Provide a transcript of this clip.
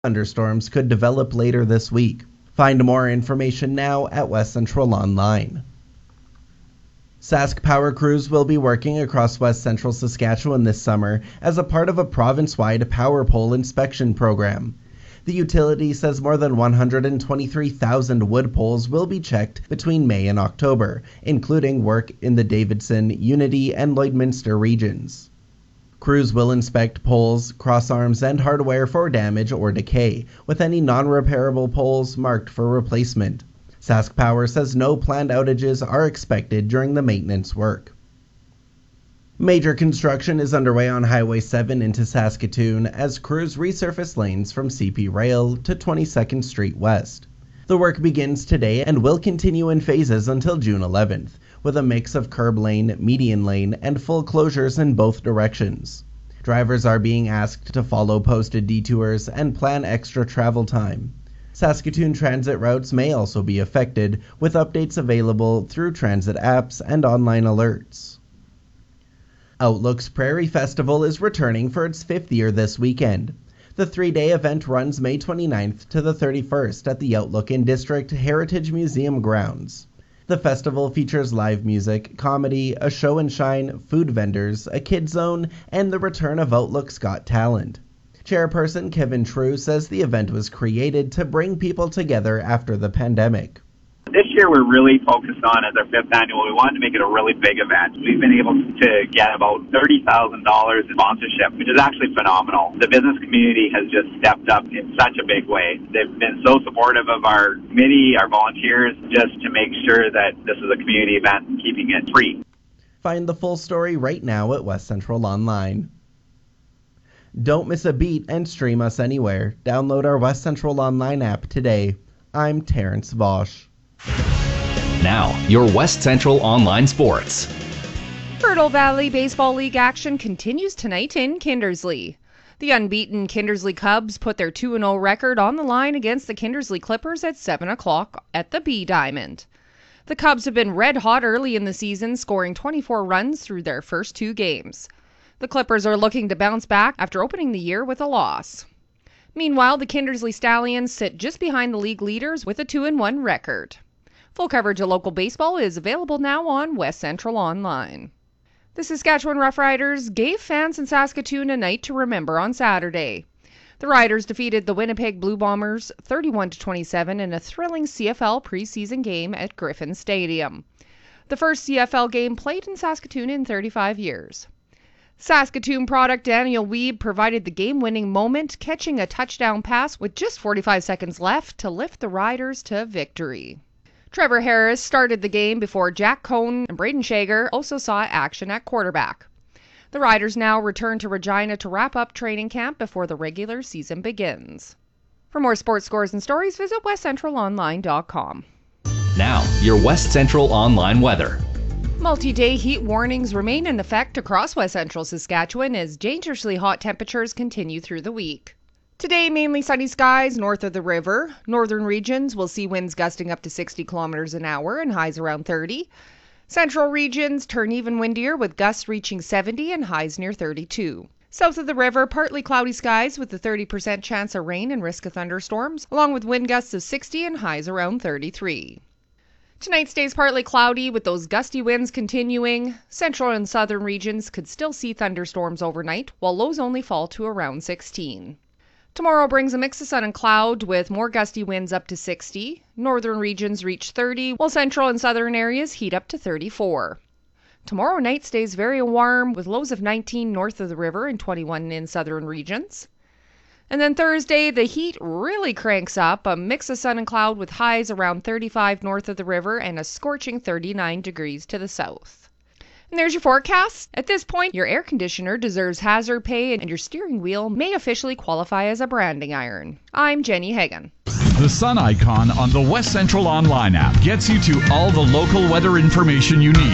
Thunderstorms could develop later this week. Find more information now at West Central Online. Sask Power crews will be working across West Central Saskatchewan this summer as a part of a province-wide power pole inspection program. The utility says more than 123,000 wood poles will be checked between May and October, including work in the Davidson, Unity, and Lloydminster regions. Crews will inspect poles, crossarms, and hardware for damage or decay, with any non-repairable poles marked for replacement. Sask Power says no planned outages are expected during the maintenance work. Major construction is underway on Highway 7 into Saskatoon as crews resurface lanes from CP Rail to 22nd Street West. The work begins today and will continue in phases until June 11th, with a mix of curb lane, median lane, and full closures in both directions. Drivers are being asked to follow posted detours and plan extra travel time. Saskatoon transit routes may also be affected, with updates available through transit apps and online alerts. Outlook's Prairie Festival is returning for its 5th year this weekend. The 3-day event runs May 29th to the 31st at the Outlook in District Heritage Museum grounds. The festival features live music, comedy, a show and shine, food vendors, a kids zone, and the return of Outlook's Got Talent. Chairperson Kevin True says the event was created to bring people together after the pandemic. This year we're really focused on, as our 5th annual, we wanted to make it a really big event. We've been able to get about $30,000 in sponsorship, which is actually phenomenal. The business community has just stepped up in such a big way. They've been so supportive of our committee, our volunteers, just to make sure that this is a community event and keeping it free. Find the full story right now at West Central Online. Don't miss a beat and stream us anywhere. Download our West Central Online app today. I'm Terrence Vosch. Now, your West Central Online Sports. Fertile Valley Baseball League action continues tonight in Kindersley. The unbeaten Kindersley Cubs put their 2-0 record on the line against the Kindersley Clippers at 7 o'clock at the B Diamond. The Cubs have been red hot early in the season, scoring 24 runs through their first 2 games. The Clippers are looking to bounce back after opening the year with a loss. Meanwhile, the Kindersley Stallions sit just behind the league leaders with a 2-1 record. Full coverage of local baseball is available now on West Central Online. The Saskatchewan Roughriders gave fans in Saskatoon a night to remember on Saturday. The Riders defeated the Winnipeg Blue Bombers 31-27 in a thrilling CFL preseason game at Griffin Stadium, the first CFL game played in Saskatoon in 35 years. Saskatoon product Daniel Wiebe provided the game-winning moment, catching a touchdown pass with just 45 seconds left to lift the Riders to victory. Trevor Harris started the game before Jack Cohn and Braden Shager also saw action at quarterback. The Riders now return to Regina to wrap up training camp before the regular season begins. For more sports scores and stories, visit westcentralonline.com. Now, your West Central Online weather. Multi-day heat warnings remain in effect across West Central Saskatchewan as dangerously hot temperatures continue through the week. Today, mainly sunny skies north of the river. Northern regions will see winds gusting up to 60 kilometers an hour and highs around 30. Central regions turn even windier with gusts reaching 70 and highs near 32. South of the river, partly cloudy skies with a 30% chance of rain and risk of thunderstorms, along with wind gusts of 60 and highs around 33. Tonight stays partly cloudy with those gusty winds continuing. Central and southern regions could still see thunderstorms overnight, while lows only fall to around 16. Tomorrow brings a mix of sun and cloud with more gusty winds up to 60. Northern regions reach 30, while central and southern areas heat up to 34. Tomorrow night stays very warm with lows of 19 north of the river and 21 in southern regions. And then Thursday, the heat really cranks up, a mix of sun and cloud with highs around 35 north of the river and a scorching 39 degrees to the south. And there's your forecast. At this point, your air conditioner deserves hazard pay and your steering wheel may officially qualify as a branding iron. I'm Jenny Hagan. The sun icon on the West Central Online app gets you to all the local weather information you need.